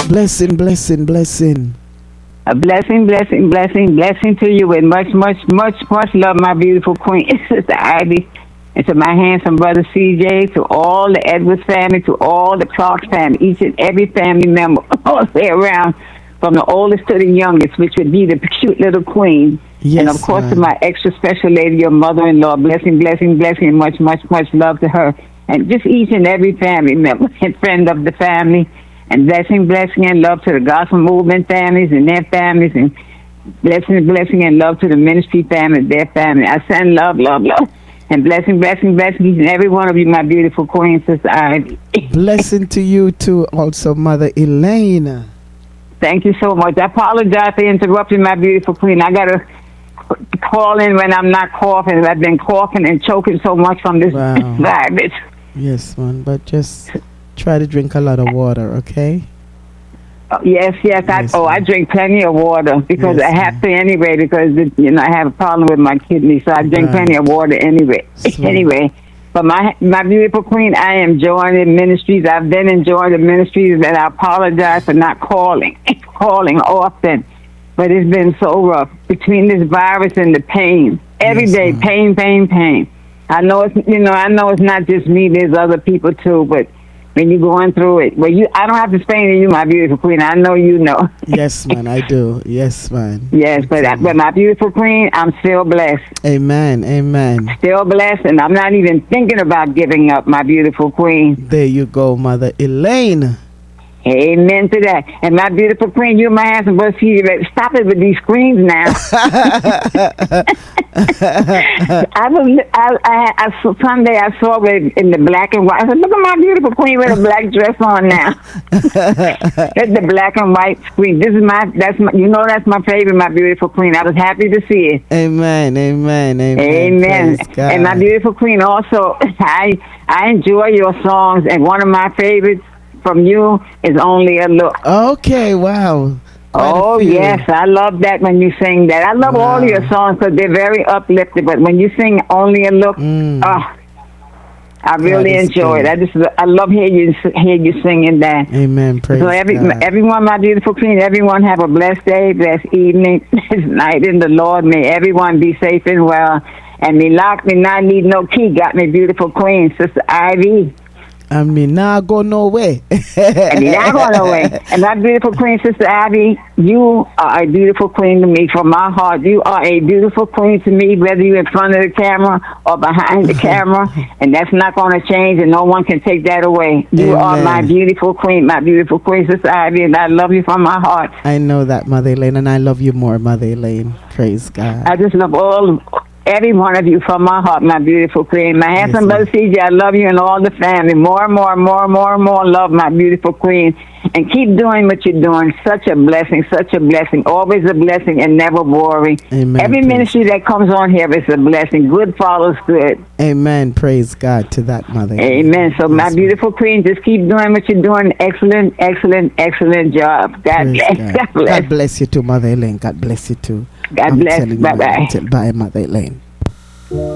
Blessing, blessing, blessing. A blessing, blessing, blessing, blessing to you with much, much, much, much love, my beautiful queen, Sister Ivy. And to my handsome brother CJ, to all the Edwards family, to all the Clark family, each and every family member all the way around, from the oldest to the youngest, which would be the cute little queen. Yes, and of course, ma'am. to my extra special lady, your mother-in-law, blessing, blessing, blessing, and much, much, much love to her. And just each and every family member and friend of the family. And blessing, blessing, and love to the gospel movement families and their families. And blessing, blessing, and love to the ministry family and their family. I send love, love, love. And blessing, blessing, blessing each and every one of you, my beautiful queen, Sister Ivy. Blessing to you too, also, Mother Elaine. Thank you so much. I apologize for interrupting my beautiful queen. I got to call in when I'm not coughing. I've been coughing and choking so much from this virus. Yes, man, but just try to drink a lot of water, okay? Yes. I drink plenty of water because Yes, I have to anyway because, I have a problem with my kidney, so I drink plenty of water anyway. So- Anyway, but my beautiful queen, I am enjoying the ministries. I've been enjoying the ministries, and I apologize for not calling often. But it's been so rough between this virus and the pain. Every Yes, day, ma'am. pain. I know it's not just me. There's other people too. But when you're going through it, I don't have to explain to you, my beautiful queen. I know you know. Yes, man, I do. Yes, man. Yes, but my beautiful queen, I'm still blessed. Amen, amen. Still blessed, and I'm not even thinking about giving up, my beautiful queen. There you go, Mother Elaine. Amen to that. And my beautiful queen, you my handsome brother, stop it with these screens now. Sunday I saw it in the black and white. I said, look at my beautiful queen with a black dress on now. It's the black and white screen. That's my favorite, my beautiful queen. I was happy to see it. Amen, amen, amen. Amen. Praise God. And my beautiful queen, also, I enjoy your songs, and one of my favorites from you is Only a Look. Okay, wow. Quite a Oh, few. yes, I love that when you sing that. I love all Wow. your songs because they're very uplifting, but when you sing Only a Look, I really is enjoy good. it. I love hear you singing that. Amen, praise So God. everyone, my beautiful queen, everyone have a blessed day, blessed evening, blessed night in the Lord. May everyone be safe and well. And me lock me not need no key. Got me beautiful queen, Sister Ivy. And me not go nowhere. And me not going away. And my beautiful queen, Sister Ivy, you are a beautiful queen to me. From my heart, you are a beautiful queen to me, whether you're in front of the camera or behind the camera. And that's not going to change, and no one can take that away. You are Amen. my beautiful queen, Sister Ivy, and I love you from my heart. I know that, Mother Elaine, and I love you more, Mother Elaine. Praise God. I just love every one of you from my heart, my beautiful queen. My handsome Yes, brother CJ, I love you and all the family. More love, my beautiful queen. And keep doing what you're doing. Such a blessing. Always a blessing and never boring. Amen. Every ministry that comes on here is a blessing. Good follows good. Amen. Praise God to that, Mother. Amen. So my Yes, beautiful queen, just keep doing what you're doing. Excellent job. God praise bless. God. God bless. God bless you too, Mother Elaine. God bless you too. God I'm bless. telling you, Bye-bye. Bye, Mother Elaine.